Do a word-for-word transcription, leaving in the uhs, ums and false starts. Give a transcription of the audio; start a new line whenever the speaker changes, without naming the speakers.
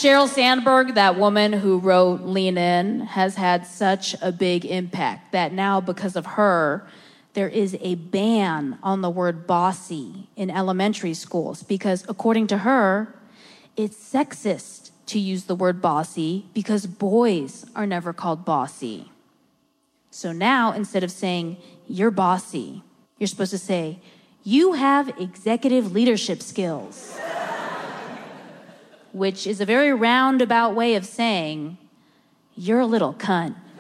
Sheryl Sandberg, that woman who wrote Lean In, has had such a big impact that now, because of her, there is a ban on the word bossy in elementary schools because, according to her, it's sexist to use the word bossy because boys are never called bossy. So now, instead of saying, you're bossy, you're supposed to say, you have executive leadership skills, which is a very roundabout way of saying, you're a little cunt.